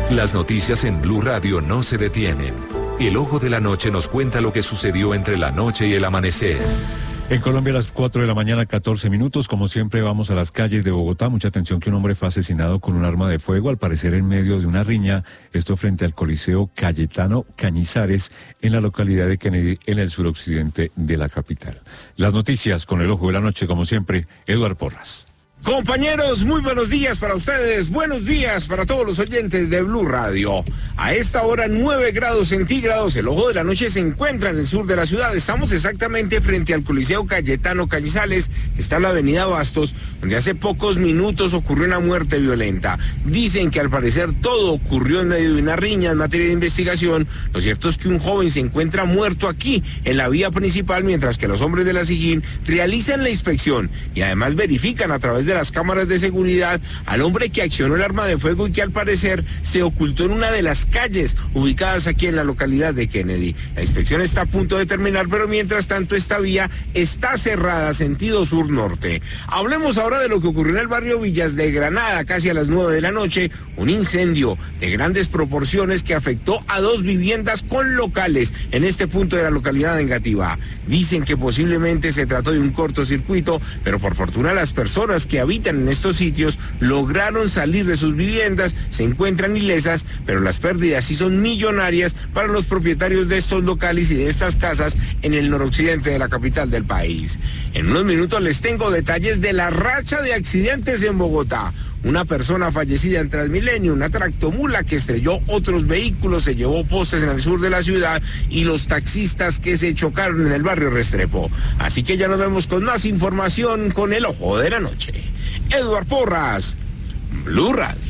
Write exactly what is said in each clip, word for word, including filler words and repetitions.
Las noticias en Blue Radio no se detienen. El Ojo de la Noche nos cuenta lo que sucedió entre la noche y el amanecer. En Colombia a las cuatro de la mañana, catorce minutos, como siempre vamos a las calles de Bogotá. Mucha atención que un hombre fue asesinado con un arma de fuego, al parecer en medio de una riña, esto frente al Coliseo Cayetano Cañizares, en la localidad de Kennedy, en el suroccidente de la capital. Las noticias con el Ojo de la Noche, como siempre, Eduardo Porras. Compañeros, muy buenos días para ustedes, buenos días para todos los oyentes de Blue Radio. A esta hora nueve grados centígrados, el Ojo de la Noche se encuentra en el sur de la ciudad. Estamos exactamente frente al Coliseo Cayetano Cañizares, está la avenida Bastos, donde hace pocos minutos ocurrió una muerte violenta. Dicen que al parecer todo ocurrió en medio de una riña en materia de investigación. Lo cierto es que un joven se encuentra muerto aquí, en la vía principal, mientras que los hombres de la SIJIN realizan la inspección y además verifican a través de de las cámaras de seguridad al hombre que accionó el arma de fuego y que al parecer se ocultó en una de las calles ubicadas aquí en la localidad de Kennedy. La inspección está a punto de terminar, pero mientras tanto esta vía está cerrada sentido sur-norte. Hablemos ahora de lo que ocurrió en el barrio Villas de Granada, casi a las nueve de la noche, un incendio de grandes proporciones que afectó a dos viviendas con locales en este punto de la localidad de Engativá. Dicen que posiblemente se trató de un cortocircuito, pero por fortuna las personas que habitan en estos sitios lograron salir de sus viviendas, se encuentran ilesas, pero las pérdidas sí son millonarias para los propietarios de estos locales y de estas casas en el noroccidente de la capital del país. En unos minutos les tengo detalles de la racha de accidentes en Bogotá. Una persona fallecida en Transmilenio, una tractomula que estrelló otros vehículos, se llevó postes en el sur de la ciudad y los taxistas que se chocaron en el barrio Restrepo. Así que ya nos vemos con más información con el Ojo de la Noche. Eduardo Porras, Blue Radio.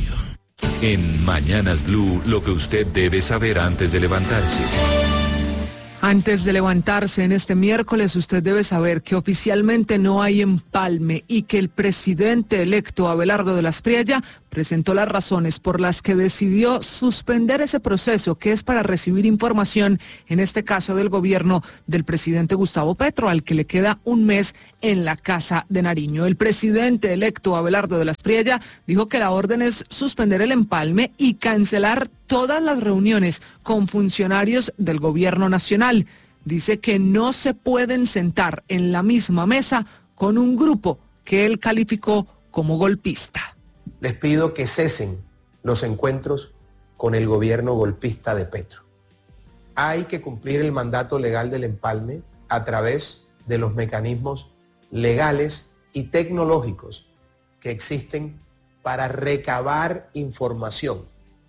En Mañanas Blue, lo que usted debe saber antes de levantarse. Antes de levantarse en este miércoles, usted debe saber que oficialmente no hay empalme y que el presidente electo Abelardo de la Espriella presentó las razones por las que decidió suspender ese proceso que es para recibir información, en este caso del gobierno del presidente Gustavo Petro, al que le queda un mes en la Casa de Nariño. El presidente electo Abelardo de la Espriella dijo que la orden es suspender el empalme y cancelar todas las reuniones con funcionarios del gobierno nacional. Dice que no se pueden sentar en la misma mesa con un grupo que él calificó como golpista. Les pido que cesen los encuentros con el gobierno golpista de Petro. Hay que cumplir el mandato legal del empalme a través de los mecanismos legales y tecnológicos que existen para recabar información.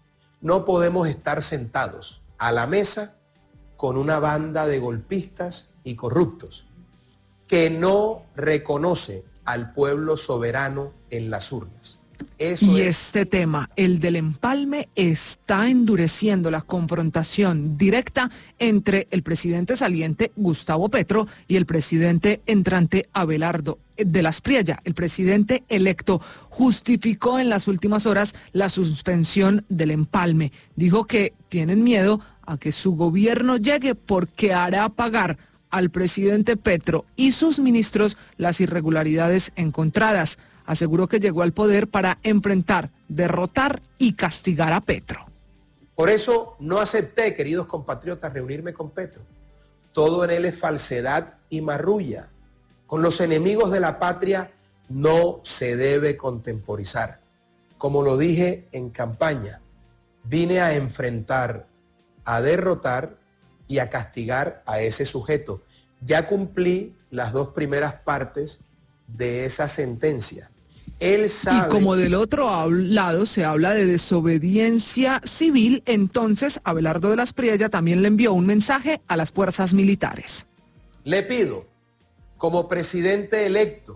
No podemos estar sentados a la mesa con una banda de golpistas y corruptos que no reconoce al pueblo soberano en las urnas. Eso y es... este tema, el del empalme, está endureciendo la confrontación directa entre el presidente saliente Gustavo Petro y el presidente entrante Abelardo de la Espriella. El presidente electo justificó en las últimas horas la suspensión del empalme. Dijo que tienen miedo a que su gobierno llegue porque hará pagar al presidente Petro y sus ministros las irregularidades encontradas. Aseguró que llegó al poder para enfrentar, derrotar y castigar a Petro. Por eso no acepté, queridos compatriotas, reunirme con Petro. Todo en él es falsedad y marrulla. Con los enemigos de la patria no se debe contemporizar. Como lo dije en campaña, vine a enfrentar, a derrotar y a castigar a ese sujeto. Ya cumplí las dos primeras partes de esa sentencia. Él sabe... Y como del otro lado se habla de desobediencia civil, entonces Abelardo de la Espriella también le envió un mensaje a las fuerzas militares. Le pido, como presidente electo,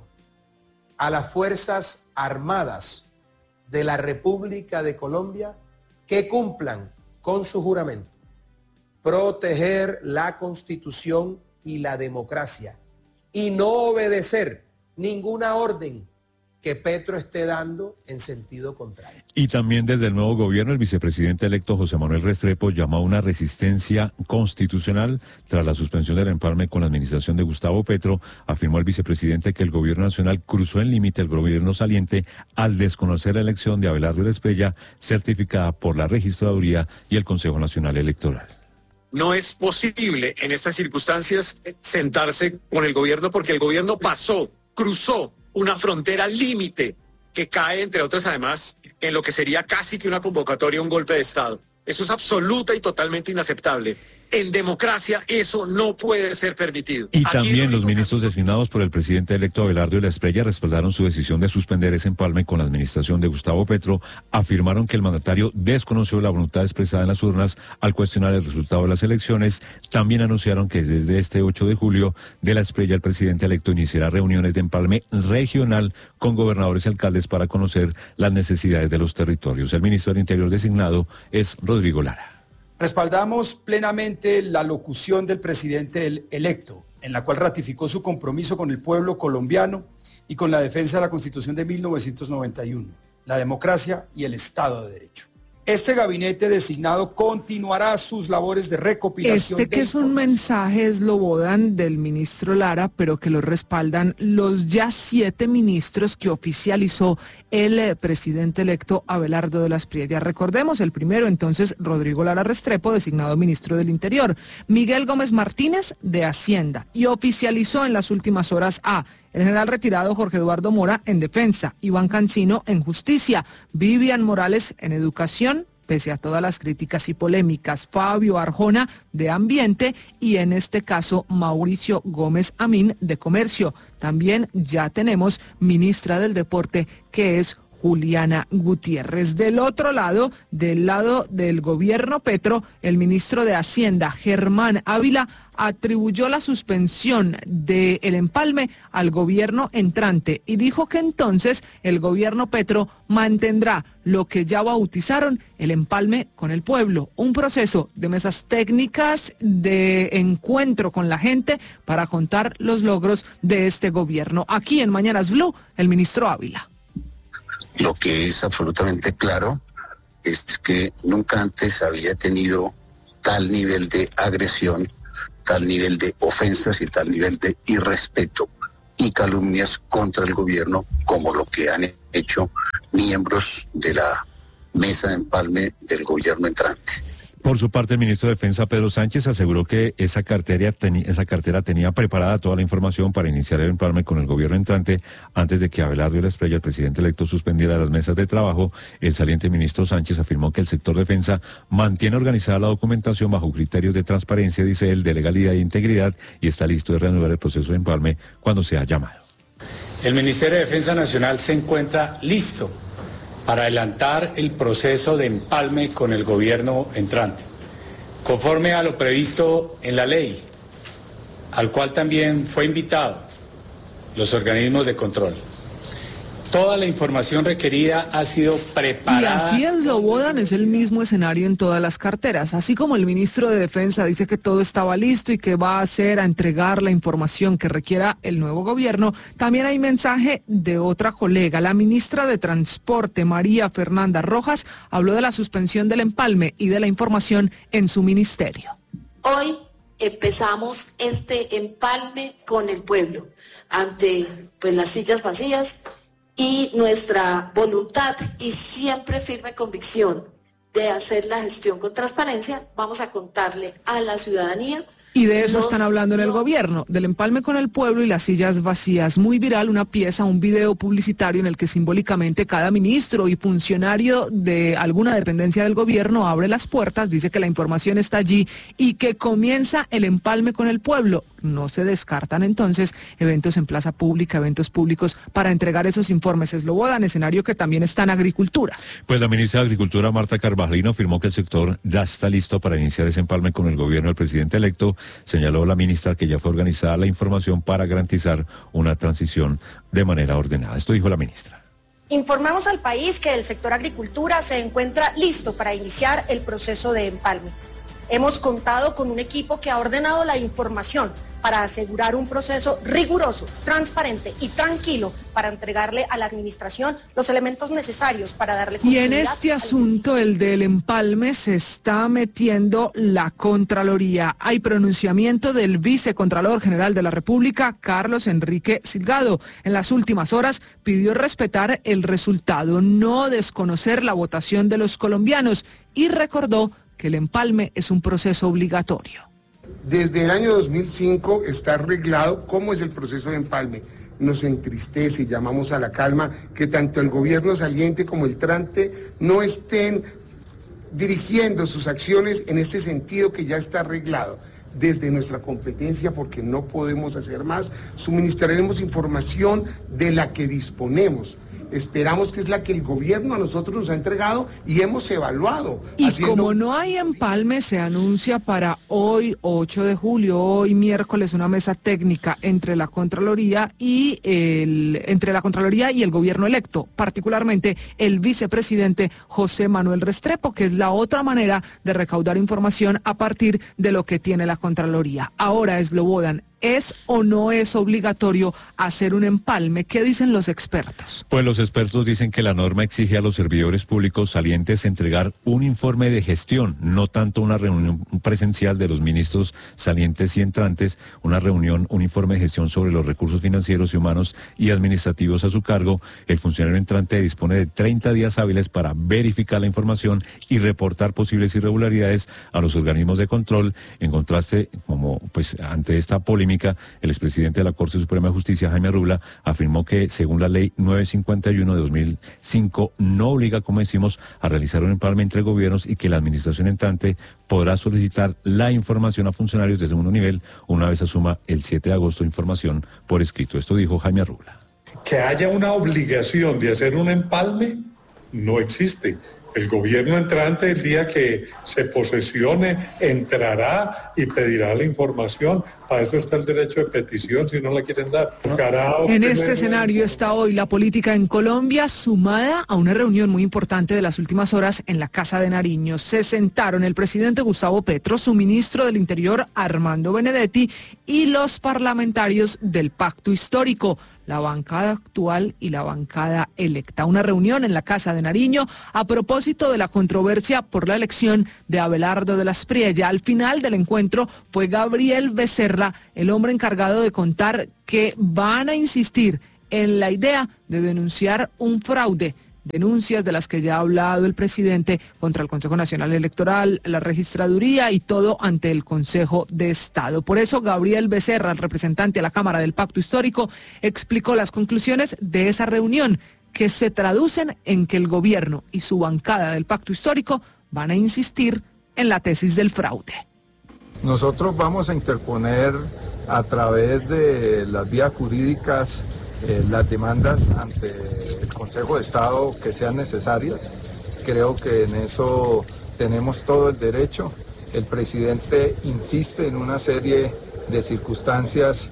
a las Fuerzas Armadas de la República de Colombia que cumplan con su juramento, proteger la Constitución y la democracia y no obedecer ninguna orden que Petro esté dando en sentido contrario. Y también desde el nuevo gobierno, el vicepresidente electo José Manuel Restrepo llamó a una resistencia constitucional tras la suspensión del empalme con la administración de Gustavo Petro. Afirmó el vicepresidente que el gobierno nacional cruzó el límite del gobierno saliente al desconocer la elección de Abelardo Lesprella, certificada por la Registraduría y el Consejo Nacional Electoral. No es posible en estas circunstancias sentarse con el gobierno porque el gobierno pasó, cruzó una frontera límite que cae, entre otras además, en lo que sería casi que una convocatoria a un golpe de Estado. Eso es absoluta y totalmente inaceptable. En democracia eso no puede ser permitido. Y Aquí también los único ministros que... designados por el presidente electo Abelardo Lesprella respaldaron su decisión de suspender ese empalme con la administración de Gustavo Petro. Afirmaron que el mandatario desconoció la voluntad expresada en las urnas al cuestionar el resultado de las elecciones. También anunciaron que desde este ocho de julio de Lesprella el presidente electo iniciará reuniones de empalme regional con gobernadores y alcaldes para conocer las necesidades de los territorios. El ministro del Interior designado es Rodrigo Lara. Respaldamos plenamente la locución del presidente electo, en la cual ratificó su compromiso con el pueblo colombiano y con la defensa de la Constitución de mil novecientos noventa y uno, la democracia y el Estado de Derecho. Este gabinete designado continuará sus labores de recopilación. Este que es un mensaje eslobodan del ministro Lara, pero que lo respaldan los ya siete ministros que oficializó el eh, presidente electo Abelardo de las Priellas. Recordemos, el primero entonces, Rodrigo Lara Restrepo, designado ministro del Interior, Miguel Gómez Martínez de Hacienda, y oficializó en las últimas horas a el general retirado Jorge Eduardo Mora en Defensa, Iván Cancino en Justicia, Vivian Morales en Educación, pese a todas las críticas y polémicas, Fabio Arjona de Ambiente y en este caso Mauricio Gómez Amín de Comercio. También ya tenemos ministra del Deporte, que es Juliana Gutiérrez. Del otro lado, del lado del gobierno Petro, el ministro de Hacienda, Germán Ávila, atribuyó la suspensión del empalme al gobierno entrante y dijo que entonces el gobierno Petro mantendrá lo que ya bautizaron el empalme con el pueblo, un proceso de mesas técnicas, de encuentro con la gente para contar los logros de este gobierno. Aquí en Mañanas Blue, el ministro Ávila. Lo que es absolutamente claro es que nunca antes había tenido tal nivel de agresión, tal nivel de ofensas y tal nivel de irrespeto y calumnias contra el gobierno como lo que han hecho miembros de la mesa de empalme del gobierno entrante. Por su parte, el ministro de Defensa, Pedro Sánchez, aseguró que esa cartera, teni- esa cartera tenía preparada toda la información para iniciar el empalme con el gobierno entrante antes de que Abelardo Lesprella, el presidente electo, suspendiera las mesas de trabajo. El saliente ministro Sánchez afirmó que el sector defensa mantiene organizada la documentación bajo criterios de transparencia, dice él, de legalidad e integridad, y está listo de reanudar el proceso de empalme cuando sea llamado. El Ministerio de Defensa Nacional se encuentra listo para adelantar el proceso de empalme con el gobierno entrante, conforme a lo previsto en la ley, al cual también fue invitado los organismos de control. Toda la información requerida ha sido preparada. Y así eslobodan, es el mismo escenario en todas las carteras. Así como el ministro de Defensa dice que todo estaba listo y que va a hacer, a entregar la información que requiera el nuevo gobierno, también hay mensaje de otra colega. La ministra de Transporte, María Fernanda Rojas, habló de la suspensión del empalme y de la información en su ministerio. Hoy empezamos este empalme con el pueblo, ante pues las sillas vacías, y nuestra voluntad y siempre firme convicción de hacer la gestión con transparencia. Vamos a contarle a la ciudadanía. Y de eso están hablando en el gobierno, del empalme con el pueblo y las sillas vacías. Muy viral una pieza, un video publicitario en el que simbólicamente cada ministro y funcionario de alguna dependencia del gobierno abre las puertas, dice que la información está allí y que comienza el empalme con el pueblo. No se descartan entonces eventos en plaza pública, eventos públicos para entregar esos informes. Eslobodan, escenario que también está en agricultura. Pues la ministra de Agricultura, Marta Carvajal, afirmó que el sector ya está listo para iniciar ese empalme con el gobierno del presidente electo. Señaló la ministra que ya fue organizada la información para garantizar una transición de manera ordenada. Esto dijo la ministra. Informamos al país que el sector agricultura se encuentra listo para iniciar el proceso de empalme. Hemos contado con un equipo que ha ordenado la información para asegurar un proceso riguroso, transparente y tranquilo para entregarle a la administración los elementos necesarios para darle continuidad. Y en este al... asunto, el del empalme, se está metiendo la Contraloría. Hay pronunciamiento del vicecontralor general de la República, Carlos Enrique Silgado. En las últimas horas pidió respetar el resultado, no desconocer la votación de los colombianos y recordó que el empalme es un proceso obligatorio. Desde el año dos mil cinco está arreglado cómo es el proceso de empalme. Nos entristece y llamamos a la calma que tanto el gobierno saliente como el entrante no estén dirigiendo sus acciones en este sentido que ya está arreglado. Desde nuestra competencia, porque no podemos hacer más, suministraremos información de la que disponemos. Esperamos que es la que el gobierno a nosotros nos ha entregado y hemos evaluado. Y haciendo... como no hay empalme, se anuncia para hoy, ocho de julio, hoy miércoles, una mesa técnica entre la Contraloría y el, entre la Contraloría y el gobierno electo, particularmente el vicepresidente José Manuel Restrepo, que es la otra manera de recaudar información a partir de lo que tiene la Contraloría. Ahora, Slobodan, ¿es o no es obligatorio hacer un empalme? ¿Qué dicen los expertos? Pues los expertos dicen que la norma exige a los servidores públicos salientes entregar un informe de gestión, no tanto una reunión presencial de los ministros salientes y entrantes, una reunión, un informe de gestión sobre los recursos financieros y humanos y administrativos a su cargo. El funcionario entrante dispone de treinta días hábiles para verificar la información y reportar posibles irregularidades a los organismos de control. En contraste, como pues ante esta polémica, el expresidente de la Corte Suprema de Justicia, Jaime Arrubla, afirmó que según la ley novecientos cincuenta y uno de dos mil cinco no obliga, como decimos, a realizar un empalme entre gobiernos y que la administración entrante podrá solicitar la información a funcionarios de segundo nivel una vez asuma el siete de agosto información por escrito. Esto dijo Jaime Arrubla. Que haya una obligación de hacer un empalme no existe. El gobierno entrante, el día que se posesione, entrará y pedirá la información. Para eso está el derecho de petición, si no la quieren dar. En este escenario está hoy la política en Colombia, sumada a una reunión muy importante de las últimas horas en la Casa de Nariño. Se sentaron el presidente Gustavo Petro, su ministro del Interior Armando Benedetti y los parlamentarios del Pacto Histórico, la bancada actual y la bancada electa. Una reunión en la Casa de Nariño a propósito de la controversia por la elección de Abelardo de la Espriella. Al final del encuentro fue Gabriel Becerra, el hombre encargado de contar que van a insistir en la idea de denunciar un fraude. Denuncias de las que ya ha hablado el presidente contra el Consejo Nacional Electoral, la registraduría y todo ante el Consejo de Estado. Por eso Gabriel Becerra, el representante a la Cámara del Pacto Histórico, explicó las conclusiones de esa reunión, que se traducen en que el gobierno y su bancada del Pacto Histórico van a insistir en la tesis del fraude. Nosotros vamos a interponer a través de las vías jurídicas Eh, las demandas ante el Consejo de Estado que sean necesarias. Creo que en eso tenemos todo el derecho. El presidente insiste en una serie de circunstancias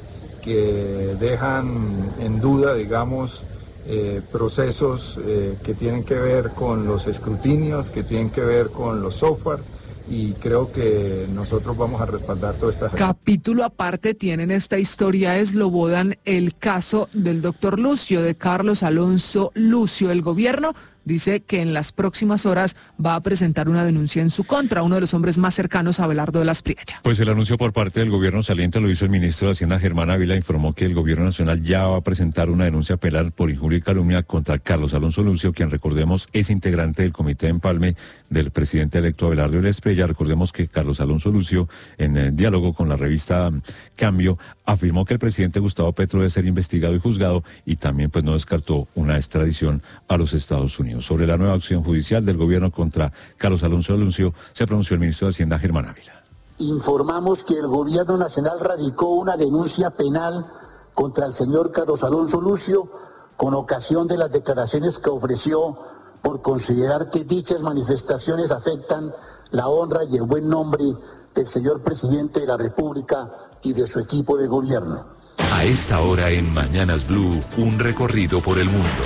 que dejan en duda, digamos, eh, procesos eh, que tienen que ver con los escrutinios, que tienen que ver con los software. Y creo que nosotros vamos a respaldar todas estas... Capítulo aparte tienen esta historia, Slobodan, el caso del doctor Lucio, de Carlos Alonso Lucio. El gobierno dice que en las próximas horas va a presentar una denuncia en su contra, uno de los hombres más cercanos a Abelardo de la Espriella. Pues el anuncio por parte del gobierno saliente lo hizo el ministro de Hacienda, Germán Ávila. Informó que el gobierno nacional ya va a presentar una denuncia penal por injuria y calumnia contra Carlos Alonso Lucio, quien, recordemos, es integrante del comité de empalme del presidente electo Abelardo de la Espriella. Recordemos que Carlos Alonso Lucio, en el diálogo con la revista Cambio, afirmó que el presidente Gustavo Petro debe ser investigado y juzgado, y también pues no descartó una extradición a los Estados Unidos. Sobre la nueva acción judicial del gobierno contra Carlos Alonso Lucio se pronunció el ministro de Hacienda, Germán Ávila. Informamos que el gobierno nacional radicó una denuncia penal contra el señor Carlos Alonso Lucio con ocasión de las declaraciones que ofreció por considerar que dichas manifestaciones afectan la honra y el buen nombre del señor presidente de la República y de su equipo de gobierno. A esta hora en Mañanas Blue, un recorrido por el mundo.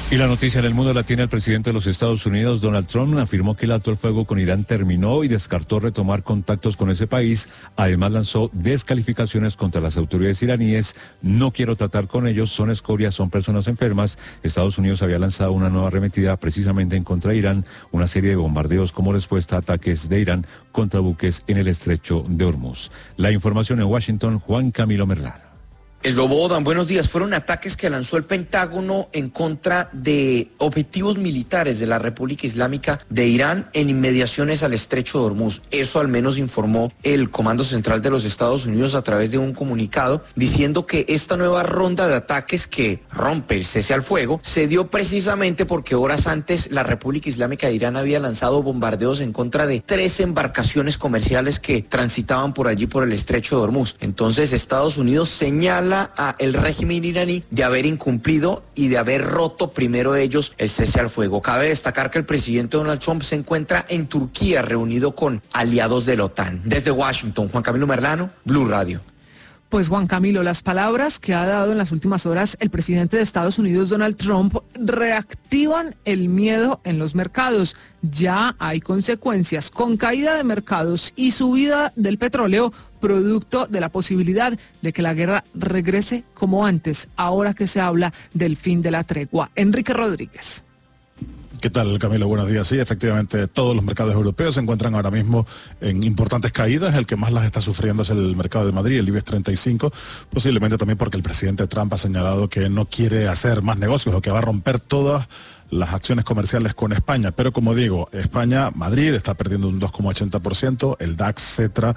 Y la noticia en el mundo la tiene el presidente de los Estados Unidos, Donald Trump. Afirmó que el alto el fuego con Irán terminó y descartó retomar contactos con ese país. Además lanzó descalificaciones contra las autoridades iraníes. No quiero tratar con ellos, son escorias, son personas enfermas. Estados Unidos había lanzado una nueva arremetida precisamente en contra de Irán, una serie de bombardeos como respuesta a ataques de Irán contra buques en el estrecho de Hormuz. La información en Washington, Juan Camilo Merlano. Eslobodan, buenos días. Fueron ataques que lanzó el Pentágono en contra de objetivos militares de la República Islámica de Irán en inmediaciones al estrecho de Hormuz. Eso al menos informó el Comando Central de los Estados Unidos a través de un comunicado diciendo que esta nueva ronda de ataques que rompe el cese al fuego se dio precisamente porque horas antes la República Islámica de Irán había lanzado bombardeos en contra de tres embarcaciones comerciales que transitaban por allí por el estrecho de Hormuz. Entonces Estados Unidos señala a el régimen iraní de haber incumplido y de haber roto primero ellos el cese al fuego. Cabe destacar que el presidente Donald Trump se encuentra en Turquía reunido con aliados de la OTAN. Desde Washington, Juan Camilo Merlano, Blue Radio. Pues Juan Camilo, las palabras que ha dado en las últimas horas el presidente de Estados Unidos, Donald Trump, reactivan el miedo en los mercados. Ya hay consecuencias con caída de mercados y subida del petróleo, producto de la posibilidad de que la guerra regrese como antes, ahora que se habla del fin de la tregua. Enrique Rodríguez. ¿Qué tal, Camilo? Buenos días. Sí, efectivamente, todos los mercados europeos se encuentran ahora mismo en importantes caídas. El que más las está sufriendo es el mercado de Madrid, el IBEX treinta y cinco, posiblemente también porque el presidente Trump ha señalado que no quiere hacer más negocios o que va a romper todas las acciones comerciales con España. Pero como digo, España, Madrid está perdiendo un dos coma ochenta por ciento, el DAX Cetra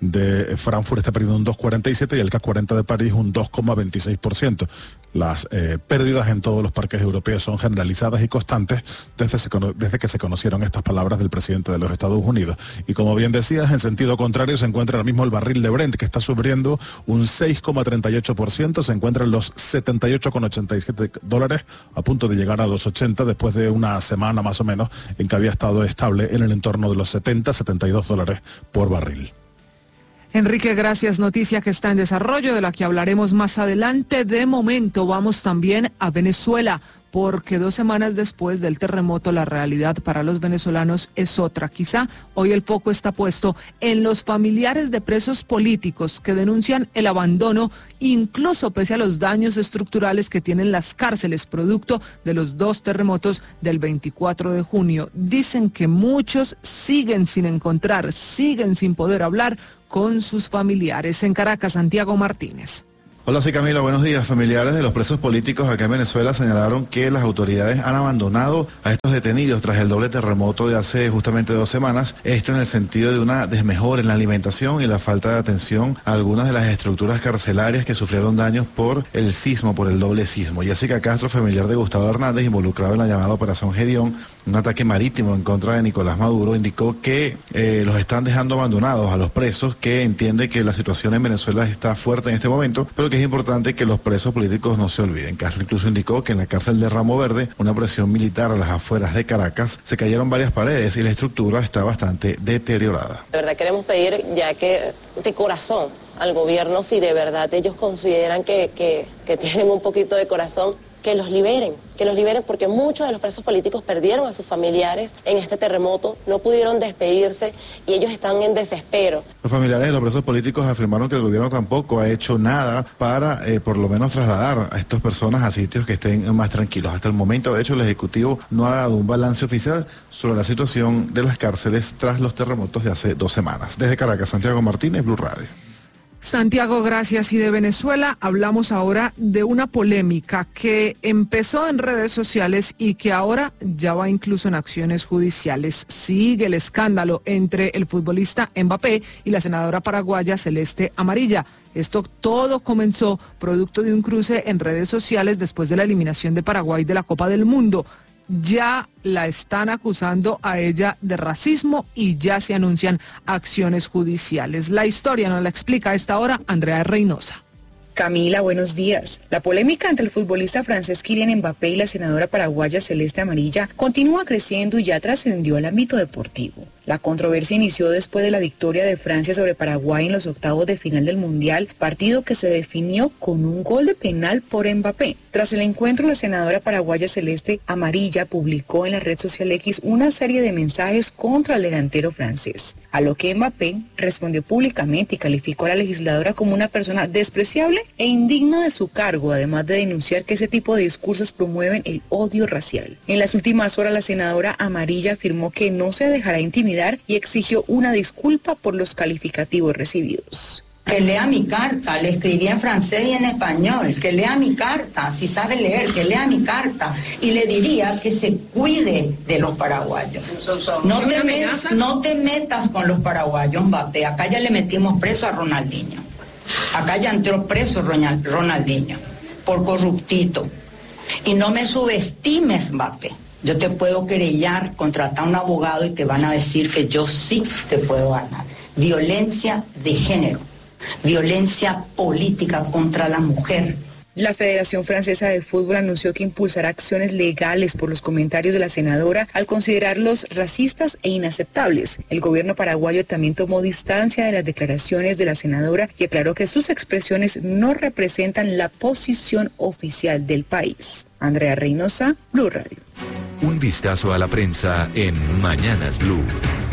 de Frankfurt está perdiendo un dos coma cuarenta y siete por ciento y el C A C cuarenta de París un dos coma veintiséis por ciento. Las eh, pérdidas en todos los parques europeos son generalizadas y constantes desde, se, desde que se conocieron estas palabras del presidente de los Estados Unidos. Y como bien decías, en sentido contrario se encuentra ahora mismo el barril de Brent, que está sufriendo un seis coma treinta y ocho por ciento, se encuentra en los setenta y ocho coma ochenta y siete dólares, a punto de llegar a los ochenta después de una semana más o menos en que había estado estable en el entorno de los setenta, setenta y dos dólares por barril. Enrique, gracias. Noticia que está en desarrollo, de la que hablaremos más adelante. De momento vamos también a Venezuela, porque dos semanas después del terremoto la realidad para los venezolanos es otra. Quizá hoy el foco está puesto en los familiares de presos políticos que denuncian el abandono, incluso pese a los daños estructurales que tienen las cárceles producto de los dos terremotos del veinticuatro de junio. Dicen que muchos siguen sin encontrar, siguen sin poder hablar con sus familiares. En Caracas, Santiago Martínez. Hola, sí, Camila, buenos días. Familiares de los presos políticos acá en Venezuela señalaron que las autoridades han abandonado a estos detenidos tras el doble terremoto de hace justamente dos semanas. Esto en el sentido de una desmejora en la alimentación y la falta de atención a algunas de las estructuras carcelarias que sufrieron daños por el sismo, por el doble sismo. Jessica Castro, familiar de Gustavo Hernández, involucrado en la llamada Operación Gedeón, un ataque marítimo en contra de Nicolás Maduro, indicó que eh, los están dejando abandonados a los presos, que entiende que la situación en Venezuela está fuerte en este momento, pero que es importante que los presos políticos no se olviden. Castro incluso indicó que en la cárcel de Ramo Verde, una presión militar a las afueras de Caracas, se cayeron varias paredes y la estructura está bastante deteriorada. De verdad queremos pedir, ya que de corazón, al gobierno, si de verdad ellos consideran que, que, que tienen un poquito de corazón, que los liberen, que los liberen porque muchos de los presos políticos perdieron a sus familiares en este terremoto, no pudieron despedirse y ellos están en desespero. Los familiares de los presos políticos afirmaron que el gobierno tampoco ha hecho nada para eh, por lo menos trasladar a estas personas a sitios que estén más tranquilos. Hasta el momento, de hecho, el Ejecutivo no ha dado un balance oficial sobre la situación de las cárceles tras los terremotos de hace dos semanas. Desde Caracas, Santiago Martínez, Blue Radio. Santiago, gracias. Y de Venezuela hablamos ahora de una polémica que empezó en redes sociales y que ahora ya va incluso en acciones judiciales. Sigue el escándalo entre el futbolista Mbappé y la senadora paraguaya Celeste Amarilla. Esto todo comenzó producto de un cruce en redes sociales después de la eliminación de Paraguay de la Copa del Mundo. Ya la están acusando a ella de racismo y ya se anuncian acciones judiciales. La historia nos la explica a esta hora Andrea Reynosa. Camila, buenos días. La polémica entre el futbolista francés Kylian Mbappé y la senadora paraguaya Celeste Amarilla continúa creciendo y ya trascendió al ámbito deportivo. La controversia inició después de la victoria de Francia sobre Paraguay en los octavos de final del Mundial, partido que se definió con un gol de penal por Mbappé. Tras el encuentro, la senadora paraguaya Celeste Amarilla publicó en la red social X una serie de mensajes contra el delantero francés, a lo que Mbappé respondió públicamente y calificó a la legisladora como una persona despreciable e indigna de su cargo, además de denunciar que ese tipo de discursos promueven el odio racial. En las últimas horas, la senadora Amarilla afirmó que no se dejará intimidar y exigió una disculpa por los calificativos recibidos. Que lea mi carta, le escribí en francés y en español, que lea mi carta, si sabe leer, que lea mi carta, y le diría que se cuide de los paraguayos. No te, met, no te metas con los paraguayos, Mbappé, acá ya le metimos preso a Ronaldinho, acá ya entró preso Ronaldinho, por corruptito, y no me subestimes, Mbappé. Yo te puedo querellar, contratar a un abogado y te van a decir que yo sí te puedo ganar. Violencia de género. Violencia política contra la mujer. La Federación Francesa de Fútbol anunció que impulsará acciones legales por los comentarios de la senadora al considerarlos racistas e inaceptables. El gobierno paraguayo también tomó distancia de las declaraciones de la senadora y aclaró que sus expresiones no representan la posición oficial del país. Andrea Reynosa, Blue Radio. Un vistazo a la prensa en Mañanas Blue.